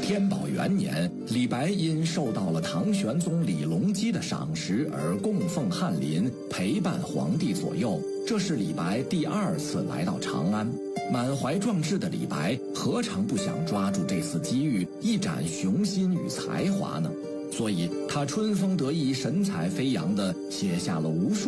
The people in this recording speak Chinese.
天宝元年，李白因受到了唐玄宗李隆基的赏识而供奉翰林，陪伴皇帝左右。这是李白第2次来到长安。满怀壮志的李白何尝不想抓住这次机遇，一展雄心与才华呢？所以他春风得意、神采飞扬地写下了无数